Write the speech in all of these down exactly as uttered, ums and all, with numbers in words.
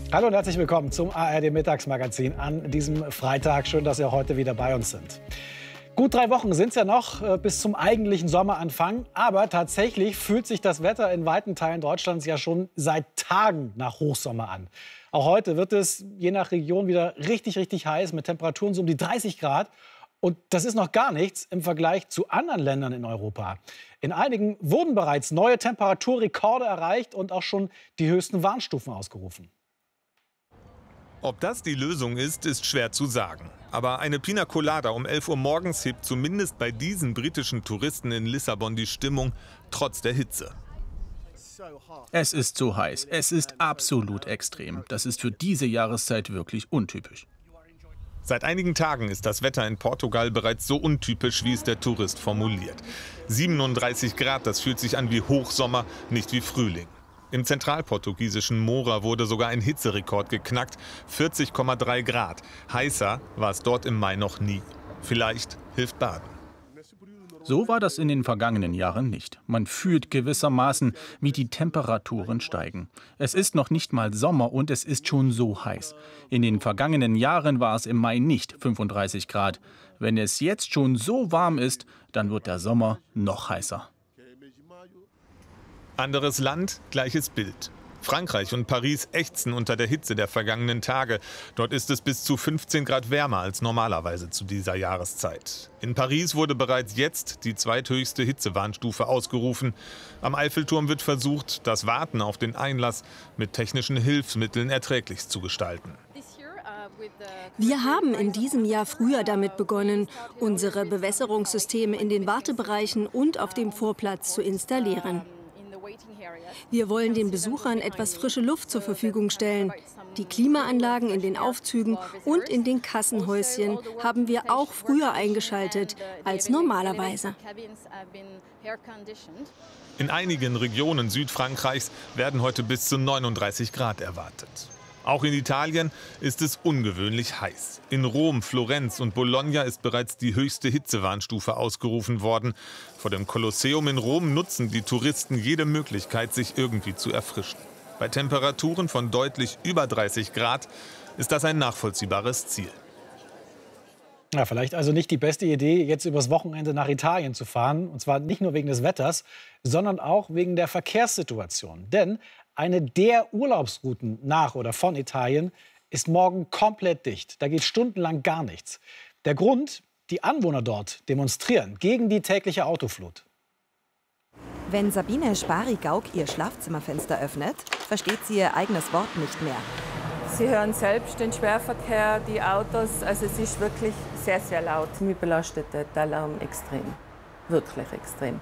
Hallo und herzlich willkommen zum A R D-Mittagsmagazin an diesem Freitag. Schön, dass Sie auch heute wieder bei uns sind. Gut drei Wochen sind es ja noch äh, bis zum eigentlichen Sommeranfang. Aber tatsächlich fühlt sich das Wetter in weiten Teilen Deutschlands ja schon seit Tagen nach Hochsommer an. Auch heute wird es je nach Region wieder richtig, richtig heiß mit Temperaturen so um die dreißig Grad. Und das ist noch gar nichts im Vergleich zu anderen Ländern in Europa. In einigen wurden bereits neue Temperaturrekorde erreicht und auch schon die höchsten Warnstufen ausgerufen. Ob das die Lösung ist, ist schwer zu sagen. Aber eine Pina Colada um elf Uhr morgens hebt zumindest bei diesen britischen Touristen in Lissabon die Stimmung, trotz der Hitze. Es ist so heiß. Es ist absolut extrem. Das ist für diese Jahreszeit wirklich untypisch. Seit einigen Tagen ist das Wetter in Portugal bereits so untypisch, wie es der Tourist formuliert. siebenunddreißig Grad, das fühlt sich an wie Hochsommer, nicht wie Frühling. Im zentralportugiesischen Moura wurde sogar ein Hitzerekord geknackt, vierzig Komma drei Grad. Heißer war es dort im Mai noch nie. Vielleicht hilft Baden. So war das in den vergangenen Jahren nicht. Man fühlt gewissermaßen, wie die Temperaturen steigen. Es ist noch nicht mal Sommer und es ist schon so heiß. In den vergangenen Jahren war es im Mai nicht fünfunddreißig Grad. Wenn es jetzt schon so warm ist, dann wird der Sommer noch heißer. Anderes Land, gleiches Bild. Frankreich und Paris ächzen unter der Hitze der vergangenen Tage. Dort ist es bis zu fünfzehn Grad wärmer als normalerweise zu dieser Jahreszeit. In Paris wurde bereits jetzt die zweithöchste Hitzewarnstufe ausgerufen. Am Eiffelturm wird versucht, das Warten auf den Einlass mit technischen Hilfsmitteln erträglichst zu gestalten. Wir haben in diesem Jahr früher damit begonnen, unsere Bewässerungssysteme in den Wartebereichen und auf dem Vorplatz zu installieren. Wir wollen den Besuchern etwas frische Luft zur Verfügung stellen. Die Klimaanlagen in den Aufzügen und in den Kassenhäuschen haben wir auch früher eingeschaltet als normalerweise. In einigen Regionen Südfrankreichs werden heute bis zu neununddreißig Grad erwartet. Auch in Italien ist es ungewöhnlich heiß. In Rom, Florenz und Bologna ist bereits die höchste Hitzewarnstufe ausgerufen worden. Vor dem Kolosseum in Rom nutzen die Touristen jede Möglichkeit, sich irgendwie zu erfrischen. Bei Temperaturen von deutlich über dreißig Grad ist das ein nachvollziehbares Ziel. Ja, vielleicht also nicht die beste Idee, jetzt übers Wochenende nach Italien zu fahren. Und zwar nicht nur wegen des Wetters, sondern auch wegen der Verkehrssituation. Denn eine der Urlaubsrouten nach oder von Italien ist morgen komplett dicht. Da geht stundenlang gar nichts. Der Grund: die Anwohner dort demonstrieren gegen die tägliche Autoflut. Wenn Sabine Spari-Gauck ihr Schlafzimmerfenster öffnet, versteht sie ihr eigenes Wort nicht mehr. Sie hören selbst den Schwerverkehr, die Autos. Also es ist wirklich sehr, sehr laut. Mich belastet der Lärm extrem. Wirklich extrem.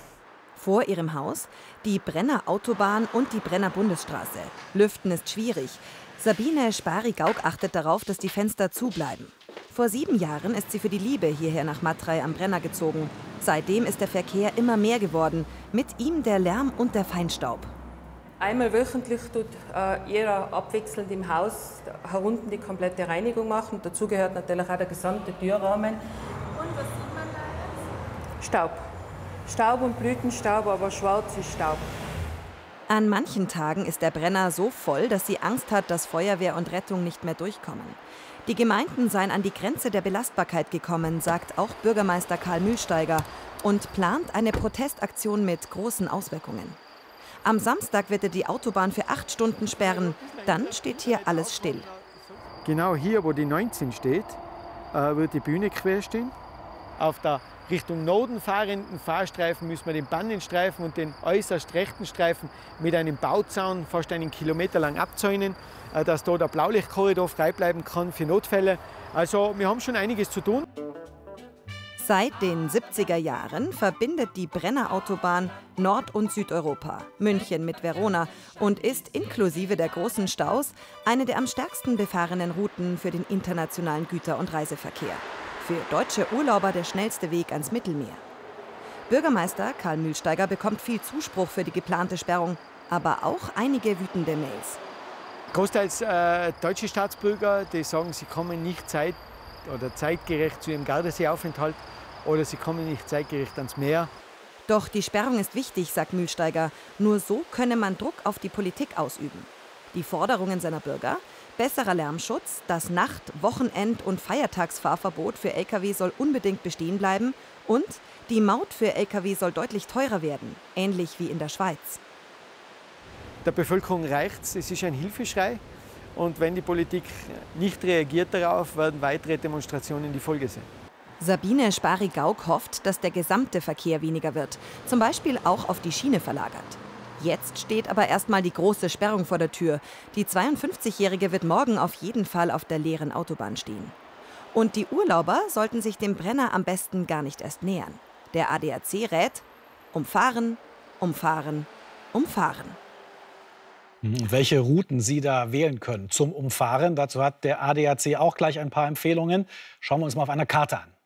Vor ihrem Haus die Brenner Autobahn und die Brenner Bundesstraße. Lüften ist schwierig. Sabine Spari-Gauck achtet darauf, dass die Fenster zubleiben. Vor sieben Jahren ist sie für die Liebe hierher nach Matrei am Brenner gezogen. Seitdem ist der Verkehr immer mehr geworden. Mit ihm der Lärm und der Feinstaub. Einmal wöchentlich tut äh, jeder abwechselnd im Haus herunten die komplette Reinigung machen. Dazu gehört natürlich auch der gesamte Türrahmen. Und was sieht man da jetzt? Staub. Staub und Blütenstaub, aber schwarz ist Staub. An manchen Tagen ist der Brenner so voll, dass sie Angst hat, dass Feuerwehr und Rettung nicht mehr durchkommen. Die Gemeinden seien an die Grenze der Belastbarkeit gekommen, sagt auch Bürgermeister Karl Mühlsteiger und plant eine Protestaktion mit großen Auswirkungen. Am Samstag wird er die Autobahn für acht Stunden sperren. Dann steht hier alles still. Genau hier, wo die neunzehn steht, wird die Bühne quer stehen. Auf der Richtung Norden fahrenden Fahrstreifen müssen wir den Bannenstreifen und den äußerst rechten Streifen mit einem Bauzaun fast einen Kilometer lang abzäunen, dass da der Blaulichtkorridor frei bleiben kann für Notfälle. Also wir haben schon einiges zu tun. Seit den siebziger Jahren verbindet die Brenner Autobahn Nord- und Südeuropa, München mit Verona und ist inklusive der großen Staus eine der am stärksten befahrenen Routen für den internationalen Güter- und Reiseverkehr. Für deutsche Urlauber der schnellste Weg ans Mittelmeer. Bürgermeister Karl Mühlsteiger bekommt viel Zuspruch für die geplante Sperrung, aber auch einige wütende Mails. Großteils äh, deutsche Staatsbürger, die sagen, sie kommen nicht zeit- oder zeitgerecht zu ihrem Gardaseeaufenthalt oder sie kommen nicht zeitgerecht ans Meer. Doch die Sperrung ist wichtig, sagt Mühlsteiger. Nur so könne man Druck auf die Politik ausüben. Die Forderungen seiner Bürger? Besserer Lärmschutz, das Nacht-, Wochenend- und Feiertagsfahrverbot für L K W soll unbedingt bestehen bleiben und die Maut für L K W soll deutlich teurer werden, ähnlich wie in der Schweiz. Der Bevölkerung reicht's, es ist ein Hilfeschrei und wenn die Politik nicht reagiert darauf, werden weitere Demonstrationen die Folge sein. Sabine Spari-Gauck hofft, dass der gesamte Verkehr weniger wird, zum Beispiel auch auf die Schiene verlagert. Jetzt steht aber erstmal die große Sperrung vor der Tür. Die zweiundfünfzigjährige wird morgen auf jeden Fall auf der leeren Autobahn stehen. Und die Urlauber sollten sich dem Brenner am besten gar nicht erst nähern. Der A D A C rät: umfahren, umfahren, umfahren. Welche Routen Sie da wählen können zum Umfahren, dazu hat der A D A C auch gleich ein paar Empfehlungen. Schauen wir uns mal auf einer Karte an.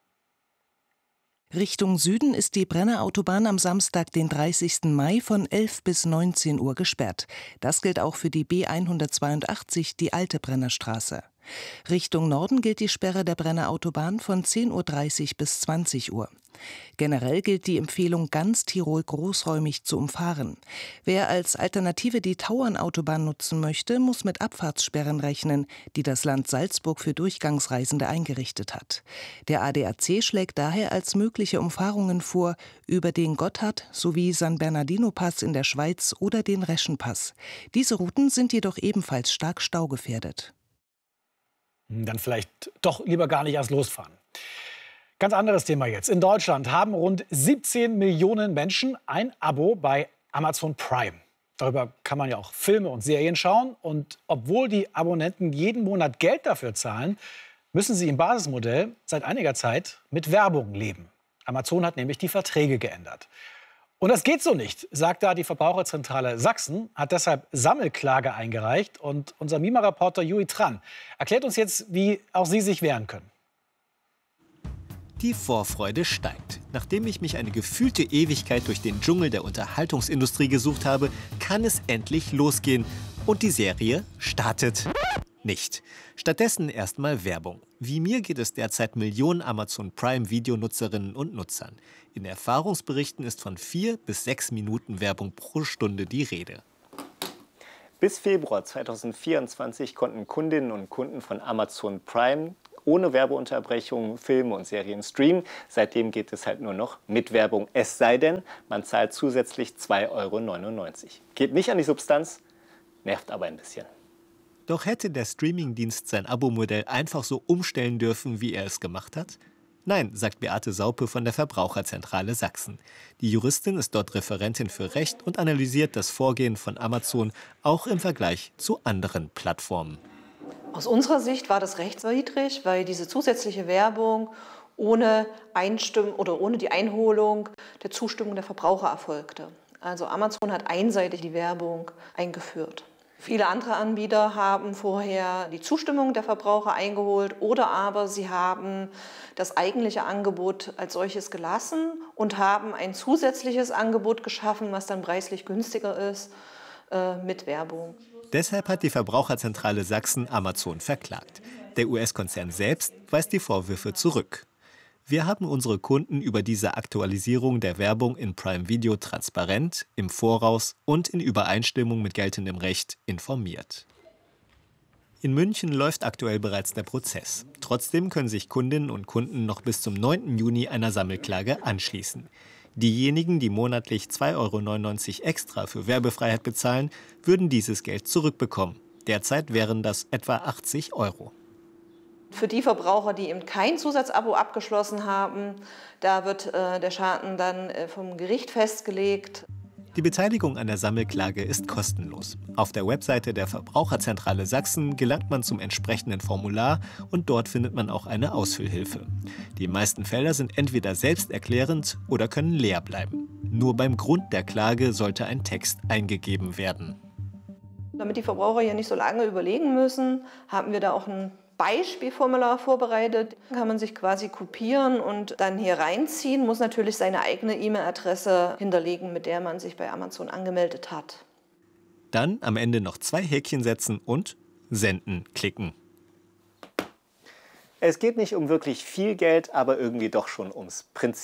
Richtung Süden ist die Brennerautobahn am Samstag, den dreißigsten Mai, von elf bis neunzehn Uhr gesperrt. Das gilt auch für die B hundertzweiundachtzig, die alte Brennerstraße. Richtung Norden gilt die Sperre der Brennerautobahn von zehn Uhr dreißig bis zwanzig Uhr. Generell gilt die Empfehlung, ganz Tirol großräumig zu umfahren. Wer als Alternative die Tauernautobahn nutzen möchte, muss mit Abfahrtssperren rechnen, die das Land Salzburg für Durchgangsreisende eingerichtet hat. Der A D A C schlägt daher als mögliche Umfahrungen vor über den Gotthard sowie San Bernardino-Pass in der Schweiz oder den Reschenpass. Diese Routen sind jedoch ebenfalls stark staugefährdet. Dann vielleicht doch lieber gar nicht erst losfahren. Ganz anderes Thema jetzt. In Deutschland haben rund siebzehn Millionen Menschen ein Abo bei Amazon Prime. Darüber kann man ja auch Filme und Serien schauen. Und obwohl die Abonnenten jeden Monat Geld dafür zahlen, müssen sie im Basismodell seit einiger Zeit mit Werbung leben. Amazon hat nämlich die Verträge geändert. Und das geht so nicht, sagt da die Verbraucherzentrale Sachsen, hat deshalb Sammelklage eingereicht. Und unser M I M A-Reporter Juri Tran erklärt uns jetzt, wie auch Sie sich wehren können. Die Vorfreude steigt. Nachdem ich mich eine gefühlte Ewigkeit durch den Dschungel der Unterhaltungsindustrie gesucht habe, kann es endlich losgehen. Und die Serie startet nicht. Stattdessen erstmal Werbung. Wie mir geht es derzeit Millionen Amazon Prime-Videonutzerinnen und Nutzern. In Erfahrungsberichten ist von vier bis sechs Minuten Werbung pro Stunde die Rede. Bis Februar zweitausendvierundzwanzig konnten Kundinnen und Kunden von Amazon Prime ohne Werbeunterbrechung Filme und Serien streamen. Seitdem geht es halt nur noch mit Werbung. Es sei denn, man zahlt zusätzlich zwei Euro neunundneunzig. Geht nicht an die Substanz, nervt aber ein bisschen. Doch hätte der Streamingdienst sein Abo-Modell einfach so umstellen dürfen, wie er es gemacht hat? Nein, sagt Beate Saupe von der Verbraucherzentrale Sachsen. Die Juristin ist dort Referentin für Recht und analysiert das Vorgehen von Amazon auch im Vergleich zu anderen Plattformen. Aus unserer Sicht war das rechtswidrig, weil diese zusätzliche Werbung ohne Einstimmung oder ohne die Einholung der Zustimmung der Verbraucher erfolgte. Also Amazon hat einseitig die Werbung eingeführt. Viele andere Anbieter haben vorher die Zustimmung der Verbraucher eingeholt oder aber sie haben das eigentliche Angebot als solches gelassen und haben ein zusätzliches Angebot geschaffen, was dann preislich günstiger ist, äh, mit Werbung. Deshalb hat die Verbraucherzentrale Sachsen Amazon verklagt. Der U S-Konzern selbst weist die Vorwürfe zurück. Wir haben unsere Kunden über diese Aktualisierung der Werbung in Prime Video transparent, im Voraus und in Übereinstimmung mit geltendem Recht informiert. In München läuft aktuell bereits der Prozess. Trotzdem können sich Kundinnen und Kunden noch bis zum neunten Juni einer Sammelklage anschließen. Diejenigen, die monatlich zwei Euro neunundneunzig extra für Werbefreiheit bezahlen, würden dieses Geld zurückbekommen. Derzeit wären das etwa achtzig Euro. Für die Verbraucher, die eben kein Zusatzabo abgeschlossen haben, da wird äh, der Schaden dann äh, vom Gericht festgelegt. Die Beteiligung an der Sammelklage ist kostenlos. Auf der Webseite der Verbraucherzentrale Sachsen gelangt man zum entsprechenden Formular und dort findet man auch eine Ausfüllhilfe. Die meisten Felder sind entweder selbsterklärend oder können leer bleiben. Nur beim Grund der Klage sollte ein Text eingegeben werden. Damit die Verbraucher hier nicht so lange überlegen müssen, haben wir da auch ein Beispielformular vorbereitet. Kann man sich quasi kopieren und dann hier reinziehen, muss natürlich seine eigene E-Mail-Adresse hinterlegen, mit der man sich bei Amazon angemeldet hat. Dann am Ende noch zwei Häkchen setzen und Senden klicken. Es geht nicht um wirklich viel Geld, aber irgendwie doch schon ums Prinzip.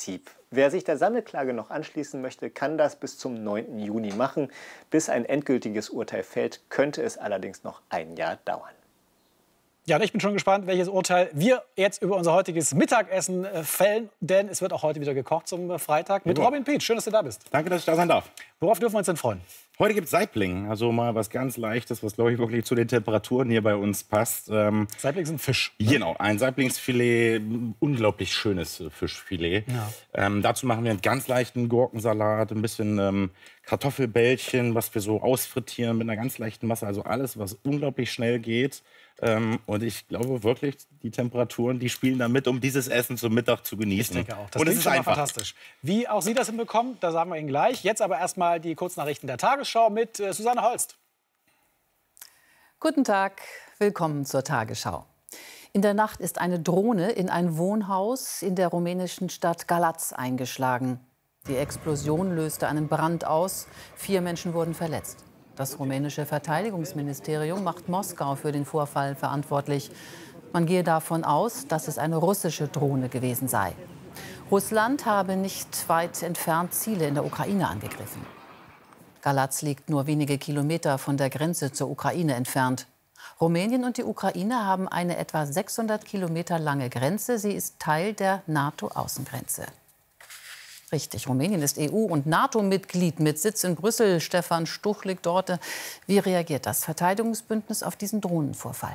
Wer sich der Sammelklage noch anschließen möchte, kann das bis zum neunten Juni machen. Bis ein endgültiges Urteil fällt, könnte es allerdings noch ein Jahr dauern. Ja, und ich bin schon gespannt, welches Urteil wir jetzt über unser heutiges Mittagessen äh, fällen. Denn es wird auch heute wieder gekocht zum äh, Freitag mit Ja. Robin Pietsch. Schön, dass du da bist. Danke, dass ich da sein darf. Worauf dürfen wir uns denn freuen? Heute gibt es Saibling, also mal was ganz Leichtes, was, glaube ich, wirklich zu den Temperaturen hier bei uns passt. Ähm, Saibling ist ein Fisch. Ne? Genau, ein Saiblingsfilet, unglaublich schönes äh, Fischfilet. Ja. Ähm, dazu machen wir einen ganz leichten Gurkensalat, ein bisschen ähm, Kartoffelbällchen, was wir so ausfrittieren mit einer ganz leichten Masse. Also alles, was unglaublich schnell geht. Ähm, und ich glaube wirklich, die Temperaturen, die spielen da mit, um dieses Essen zum Mittag zu genießen. Ich denke auch. Das und es ist ist schon mal einfach. fantastisch. Wie auch Sie das hinbekommen, da sagen wir Ihnen gleich. Jetzt aber erstmal die Kurznachrichten der Tagesschau mit äh, Susanne Holst. Guten Tag, willkommen zur Tagesschau. In der Nacht ist eine Drohne in ein Wohnhaus in der rumänischen Stadt Galați eingeschlagen. Die Explosion löste einen Brand aus. Vier Menschen wurden verletzt. Das rumänische Verteidigungsministerium macht Moskau für den Vorfall verantwortlich. Man gehe davon aus, dass es eine russische Drohne gewesen sei. Russland habe nicht weit entfernt Ziele in der Ukraine angegriffen. Galați liegt nur wenige Kilometer von der Grenze zur Ukraine entfernt. Rumänien und die Ukraine haben eine etwa sechshundert Kilometer lange Grenze. Sie ist Teil der NATO-Außengrenze. Richtig, Rumänien ist E U- und NATO-Mitglied mit Sitz in Brüssel. Stefan Stuch liegt dort. Wie reagiert das Verteidigungsbündnis auf diesen Drohnenvorfall?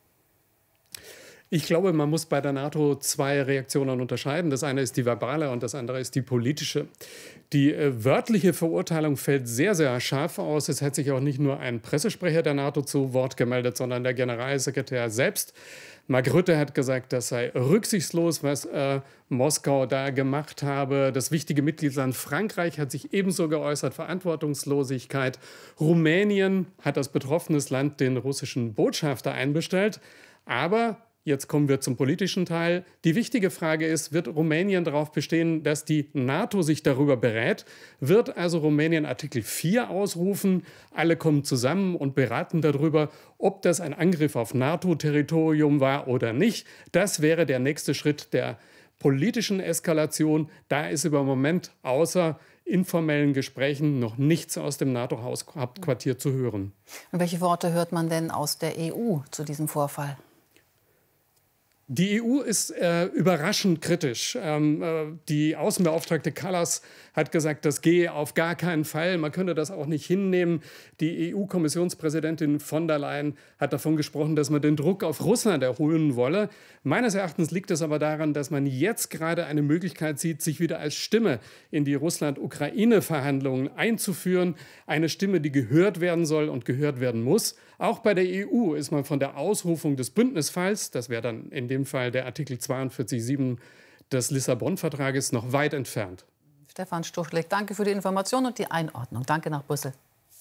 Ich glaube, man muss bei der NATO zwei Reaktionen unterscheiden. Das eine ist die verbale und das andere ist die politische. Die äh, wörtliche Verurteilung fällt sehr, sehr scharf aus. Es hat sich auch nicht nur ein Pressesprecher der NATO zu Wort gemeldet, sondern der Generalsekretär selbst. Mark Rutte hat gesagt, das sei rücksichtslos, was äh, Moskau da gemacht habe. Das wichtige Mitgliedsland Frankreich hat sich ebenso geäußert, Verantwortungslosigkeit. Rumänien hat als betroffenes Land den russischen Botschafter einbestellt. Aber jetzt kommen wir zum politischen Teil. Die wichtige Frage ist, wird Rumänien darauf bestehen, dass die NATO sich darüber berät? Wird also Rumänien Artikel vier ausrufen? Alle kommen zusammen und beraten darüber, ob das ein Angriff auf NATO-Territorium war oder nicht. Das wäre der nächste Schritt der politischen Eskalation. Da ist im Moment außer informellen Gesprächen noch nichts aus dem NATO-Hauptquartier zu hören. Und welche Worte hört man denn aus der E U zu diesem Vorfall? Die E U ist äh, überraschend kritisch. Ähm, äh, die Außenbeauftragte Kallas hat gesagt, das gehe auf gar keinen Fall. Man könne das auch nicht hinnehmen. Die E U-Kommissionspräsidentin von der Leyen hat davon gesprochen, dass man den Druck auf Russland erholen wolle. Meines Erachtens liegt es aber daran, dass man jetzt gerade eine Möglichkeit sieht, sich wieder als Stimme in die Russland-Ukraine-Verhandlungen einzuführen. Eine Stimme, die gehört werden soll und gehört werden muss. Auch bei der E U ist man von der Ausrufung des Bündnisfalls, das wäre dann in dem Fall der Artikel zweiundvierzig Absatz sieben des Lissabon-Vertrages, noch weit entfernt. Stefan Stuchlik, danke für die Information und die Einordnung. Danke nach Brüssel.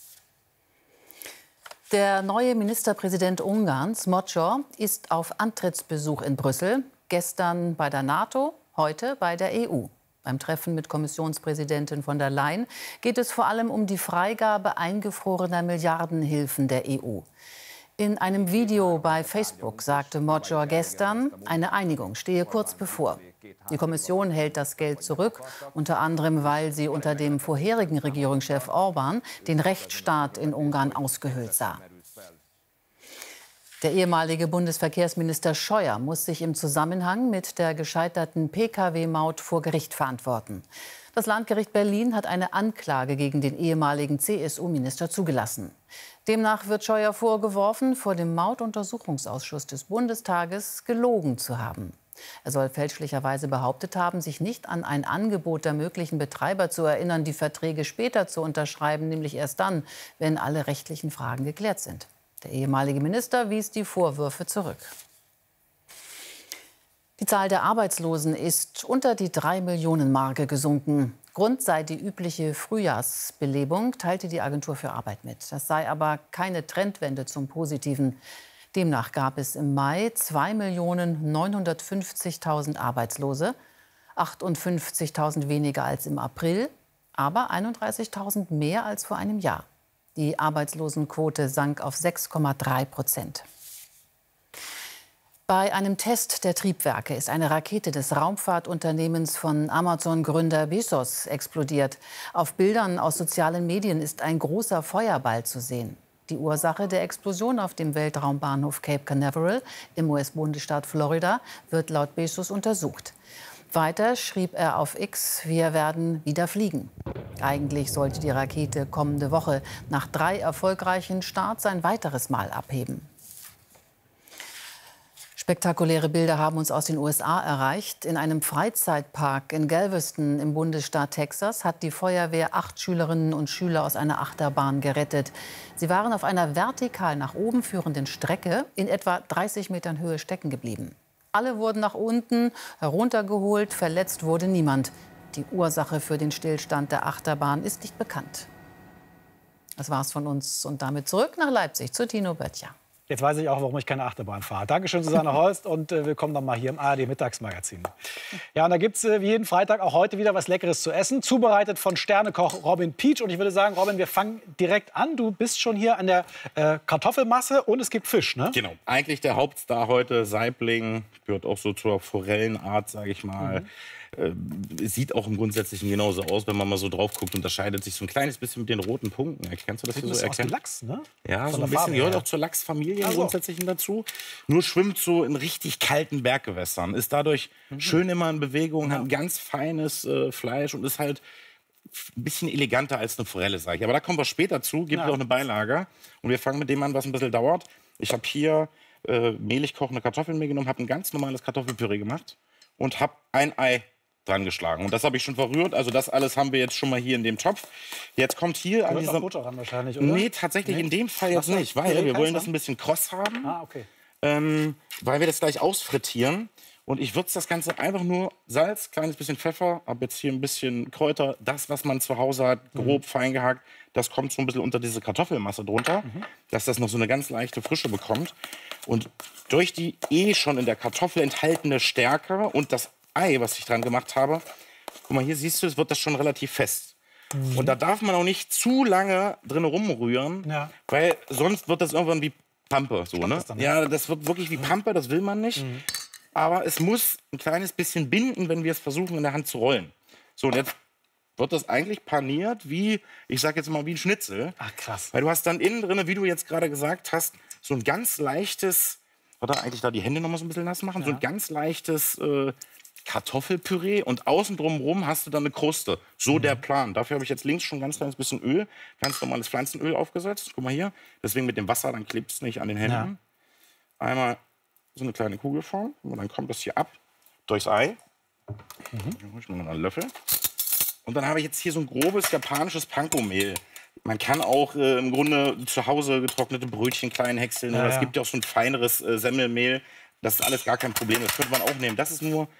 Der neue Ministerpräsident Ungarns, Magyar, ist auf Antrittsbesuch in Brüssel. Gestern bei der NATO, heute bei der E U. Beim Treffen mit Kommissionspräsidentin von der Leyen geht es vor allem um die Freigabe eingefrorener Milliardenhilfen der E U. In einem Video bei Facebook sagte Magyar gestern, eine Einigung stehe kurz bevor. Die Kommission hält das Geld zurück, unter anderem, weil sie unter dem vorherigen Regierungschef Orbán den Rechtsstaat in Ungarn ausgehöhlt sah. Der ehemalige Bundesverkehrsminister Scheuer muss sich im Zusammenhang mit der gescheiterten P K W-Maut vor Gericht verantworten. Das Landgericht Berlin hat eine Anklage gegen den ehemaligen C S U-Minister zugelassen. Demnach wird Scheuer vorgeworfen, vor dem Mautuntersuchungsausschuss des Bundestages gelogen zu haben. Er soll fälschlicherweise behauptet haben, sich nicht an ein Angebot der möglichen Betreiber zu erinnern, die Verträge später zu unterschreiben, nämlich erst dann, wenn alle rechtlichen Fragen geklärt sind. Der ehemalige Minister wies die Vorwürfe zurück. Die Zahl der Arbeitslosen ist unter die drei Millionen Marke gesunken. Grund sei die übliche Frühjahrsbelebung, teilte die Agentur für Arbeit mit. Das sei aber keine Trendwende zum Positiven. Demnach gab es im Mai zwei Millionen neunhundertfünfzigtausend Arbeitslose, achtundfünfzigtausend weniger als im April, aber einunddreißigtausend mehr als vor einem Jahr. Die Arbeitslosenquote sank auf sechs Komma drei Prozent. Bei einem Test der Triebwerke ist eine Rakete des Raumfahrtunternehmens von Amazon-Gründer Bezos explodiert. Auf Bildern aus sozialen Medien ist ein großer Feuerball zu sehen. Die Ursache der Explosion auf dem Weltraumbahnhof Cape Canaveral im U S-Bundesstaat Florida wird laut Bezos untersucht. Weiter schrieb er auf X, wir werden wieder fliegen. Eigentlich sollte die Rakete kommende Woche nach drei erfolgreichen Starts ein weiteres Mal abheben. Spektakuläre Bilder haben uns aus den U S A erreicht. In einem Freizeitpark in Galveston im Bundesstaat Texas hat die Feuerwehr acht Schülerinnen und Schüler aus einer Achterbahn gerettet. Sie waren auf einer vertikal nach oben führenden Strecke in etwa dreißig Metern Höhe stecken geblieben. Alle wurden nach unten heruntergeholt, verletzt wurde niemand. Die Ursache für den Stillstand der Achterbahn ist nicht bekannt. Das war's von uns und damit zurück nach Leipzig zu Tino Böttcher. Jetzt weiß ich auch, warum ich keine Achterbahn fahre. Dankeschön, Susanne Holst, und äh, willkommen noch mal hier im A R D-Mittagsmagazin. Ja, und da gibt es äh, wie jeden Freitag auch heute wieder was Leckeres zu essen, zubereitet von Sternekoch Robin Pietsch. Und ich würde sagen, Robin, wir fangen direkt an. Du bist schon hier an der äh, Kartoffelmasse und es gibt Fisch, ne? Genau, eigentlich der Hauptstar heute, Saibling, gehört auch so zur Forellenart, sage ich mal. Mhm. Äh, sieht auch im Grundsätzlichen genauso aus, wenn man mal so drauf guckt. Unterscheidet sich so ein kleines bisschen mit den roten Punkten. Kannst du das hier so erkennen? Aus Lachs, ne? Ja, Von so ein bisschen gehört auch zur Lachsfamilie im Grundsätzlichen dazu. Nur schwimmt so in richtig kalten Berggewässern. Ist dadurch mhm. schön immer in Bewegung, ja. Hat ein ganz feines äh, Fleisch und ist halt ein bisschen eleganter als eine Forelle, sage ich. Aber da kommen wir später zu. Gibt ja auch eine Beilage. Und wir fangen mit dem an, was ein bisschen dauert. Ich habe hier äh, mehlig kochende Kartoffeln mir genommen, habe ein ganz normales Kartoffelpüree gemacht und habe ein Ei dran geschlagen. Und das habe ich schon verrührt. Also das alles haben wir jetzt schon mal hier in dem Topf. Jetzt kommt hier an dieser... Butter ran wahrscheinlich, oder? Nee, tatsächlich nee. in dem Fall jetzt nicht, weil wir wollen das ein bisschen kross haben. Ah, okay. Ähm, weil wir das gleich ausfrittieren. Und ich würze das Ganze einfach nur Salz, kleines bisschen Pfeffer, habe jetzt hier ein bisschen Kräuter, das, was man zu Hause hat, grob mhm. fein gehackt. Das kommt so ein bisschen unter diese Kartoffelmasse drunter, mhm. dass das noch so eine ganz leichte Frische bekommt. Und durch die eh schon in der Kartoffel enthaltene Stärke und das Ei, was ich dran gemacht habe, guck mal, hier siehst du, es wird das schon relativ fest. Mhm. Und da darf man auch nicht zu lange drin rumrühren, ja. weil sonst wird das irgendwann wie Pampe. So, ne? Das ja, das wird wirklich wie Pampe, das will man nicht. Mhm. Aber es muss ein kleines bisschen binden, wenn wir es versuchen, in der Hand zu rollen. So, und jetzt wird das eigentlich paniert wie, ich sag jetzt mal, wie ein Schnitzel. Ach, krass. Weil du hast dann innen drin, wie du jetzt gerade gesagt hast, so ein ganz leichtes, oder eigentlich da die Hände noch mal so ein bisschen nass machen, ja. so ein ganz leichtes äh, Kartoffelpüree und außen drumherum hast du dann eine Kruste. So mhm. der Plan. Dafür habe ich jetzt links schon ein ganz kleines bisschen Öl, ganz normales Pflanzenöl aufgesetzt. Guck mal hier. Deswegen mit dem Wasser, dann klebt es nicht an den Händen. Ja. Einmal so eine kleine Kugelform und dann kommt das hier ab durchs Ei. Mhm. Dann hole ich mir noch einen Löffel. Und dann habe ich jetzt hier so ein grobes japanisches Panko-Mehl. Man kann auch äh, im Grunde zu Hause getrocknete Brötchen klein häckseln. Ja, ja. Es gibt ja auch so ein feineres äh, Semmelmehl. Das ist alles gar kein Problem. Das könnte man auch nehmen. Das ist nur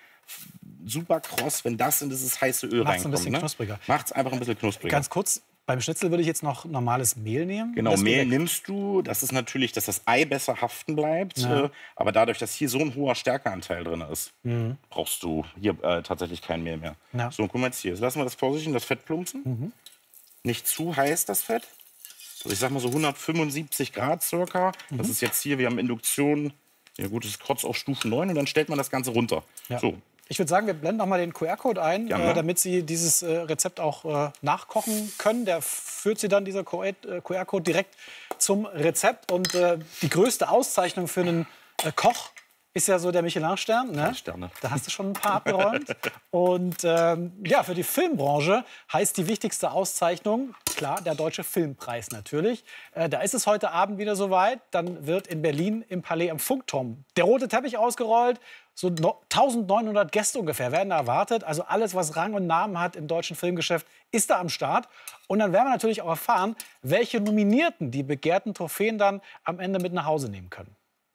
super kross, wenn das in dieses heiße Öl Macht's reinkommt. Macht es ein bisschen knuspriger. Macht es einfach ein bisschen knuspriger. Ganz kurz, beim Schnitzel würde ich jetzt noch normales Mehl nehmen. Genau, Mehl nimmst du. Das ist natürlich, dass das Ei besser haften bleibt. Ja. Äh, aber dadurch, dass hier so ein hoher Stärkeanteil drin ist, mhm. brauchst du hier äh, tatsächlich kein Mehl mehr. Ja. So, guck mal jetzt hier. Jetzt lassen wir das vorsichtig, das Fett plumpsen. Mhm. Nicht zu heiß, das Fett. Also ich sag mal so hundertfünfundsiebzig Grad circa. Mhm. Das ist jetzt hier, wir haben Induktion. Ja gut, das ist Kotz auf Stufe neun und dann stellt man das Ganze runter. Ja. So. Ich würde sagen, wir blenden noch mal den Q R-Code ein, äh, damit Sie dieses äh, Rezept auch äh, nachkochen können. Der führt Sie dann, dieser Q R-Code, direkt zum Rezept. Und äh, die größte Auszeichnung für einen äh, Koch ist ja so der Michelin-Stern. Ne? Sterne. Da hast du schon ein paar abgeräumt. Und ähm, ja, für die Filmbranche heißt die wichtigste Auszeichnung, klar, der Deutsche Filmpreis natürlich. Äh, da ist es heute Abend wieder soweit. Dann wird in Berlin im Palais am Funkturm der rote Teppich ausgerollt. So no, neunzehnhundert Gäste ungefähr werden da erwartet. Also alles, was Rang und Namen hat im deutschen Filmgeschäft, ist da am Start. Und dann werden wir natürlich auch erfahren, welche Nominierten die begehrten Trophäen dann am Ende mit nach Hause nehmen können.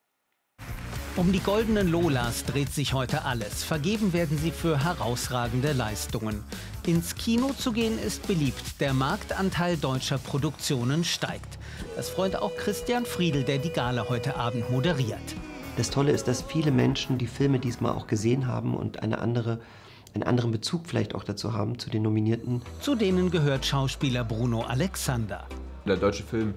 Um die goldenen Lolas dreht sich heute alles. Vergeben werden sie für herausragende Leistungen. Ins Kino zu gehen ist beliebt. Der Marktanteil deutscher Produktionen steigt. Das freut auch Christian Friedel, der die Gala heute Abend moderiert. Das Tolle ist, dass viele Menschen die Filme diesmal auch gesehen haben und eine andere, einen anderen Bezug vielleicht auch dazu haben, zu den Nominierten. Zu denen gehört Schauspieler Bruno Alexander. Der deutsche Film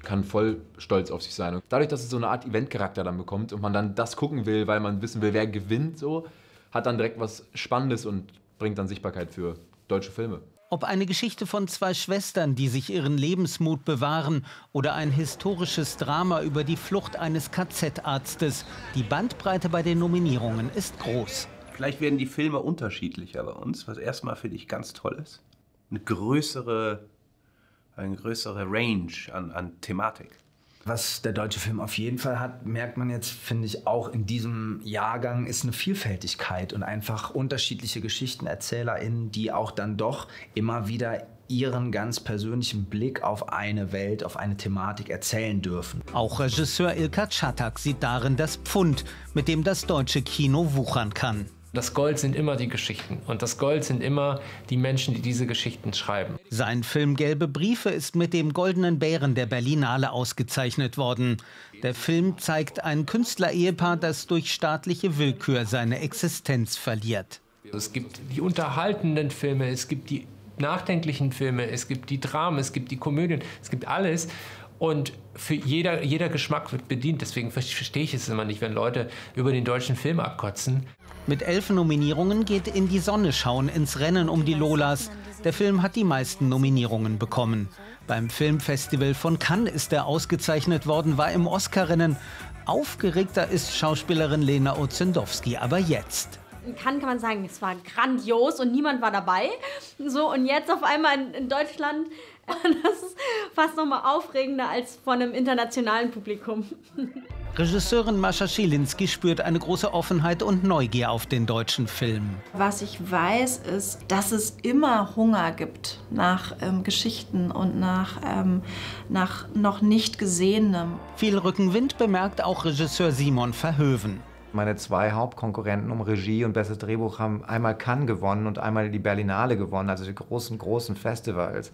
kann voll stolz auf sich sein. Und dadurch, dass es so eine Art Eventcharakter dann bekommt und man dann das gucken will, weil man wissen will, wer gewinnt, so, hat dann direkt was Spannendes und bringt dann Sichtbarkeit für deutsche Filme. Ob eine Geschichte von zwei Schwestern, die sich ihren Lebensmut bewahren, oder ein historisches Drama über die Flucht eines K Z-Arztes, die Bandbreite bei den Nominierungen ist groß. Vielleicht werden die Filme unterschiedlicher bei uns, was erstmal finde ich ganz toll ist. Eine größere, eine größere Range an, an Thematik. Was der deutsche Film auf jeden Fall hat, merkt man jetzt, finde ich, auch in diesem Jahrgang, ist eine Vielfältigkeit und einfach unterschiedliche GeschichtenerzählerInnen, die auch dann doch immer wieder ihren ganz persönlichen Blick auf eine Welt, auf eine Thematik erzählen dürfen. Auch Regisseur Ilka Czatak sieht darin das Pfund, mit dem das deutsche Kino wuchern kann. Das Gold sind immer die Geschichten und das Gold sind immer die Menschen, die diese Geschichten schreiben. Sein Film Gelbe Briefe ist mit dem Goldenen Bären der Berlinale ausgezeichnet worden. Der Film zeigt ein Künstlerehepaar, das durch staatliche Willkür seine Existenz verliert. Es gibt die unterhaltenden Filme, es gibt die nachdenklichen Filme, es gibt die Dramen, es gibt die Komödien, es gibt alles. Und für jeder, jeder Geschmack wird bedient. Deswegen verstehe ich es immer nicht, wenn Leute über den deutschen Film abkotzen. Mit elf Nominierungen geht In die Sonne schauen ins Rennen um die Lolas. Der Film hat die meisten Nominierungen bekommen. Beim Filmfestival von Cannes ist er ausgezeichnet worden, war im Oscar-Rennen. Aufgeregter ist Schauspielerin Lena Orzendowski aber jetzt. In Cannes kann man sagen, es war grandios und niemand war dabei. So, und jetzt auf einmal in, in Deutschland, das ist fast noch mal aufregender als vor einem internationalen Publikum. Regisseurin Mascha Schilinski spürt eine große Offenheit und Neugier auf den deutschen Film. Was ich weiß, ist, dass es immer Hunger gibt nach ähm, Geschichten und nach, ähm, nach noch nicht Gesehenem. Viel Rückenwind bemerkt auch Regisseur Simon Verhoeven. Meine zwei Hauptkonkurrenten um Regie und bestes Drehbuch haben einmal Cannes gewonnen und einmal die Berlinale gewonnen, also die großen, großen Festivals.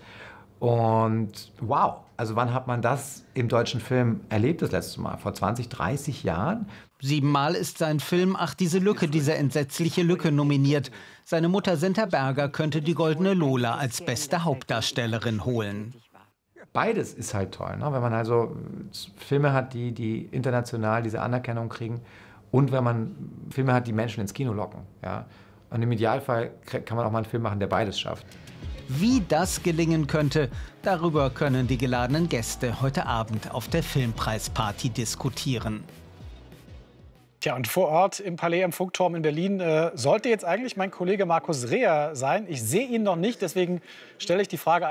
Und wow, also wann hat man das im deutschen Film erlebt das letzte Mal? Vor zwanzig, dreißig Jahren? Siebenmal ist sein Film Ach, diese Lücke, diese entsetzliche Lücke nominiert. Seine Mutter Senta Berger könnte die Goldene Lola als beste Hauptdarstellerin holen. Beides ist halt toll, ne? Wenn man also Filme hat, die, die international diese Anerkennung kriegen und wenn man Filme hat, die Menschen ins Kino locken. Ja? Und im Idealfall kann man auch mal einen Film machen, der beides schafft. Wie das gelingen könnte, darüber können die geladenen Gäste heute Abend auf der Filmpreisparty diskutieren. Tja, und vor Ort im Palais am Funkturm in Berlin äh, sollte jetzt eigentlich mein Kollege Markus Reher sein. Ich sehe ihn noch nicht, deswegen stelle ich die Frage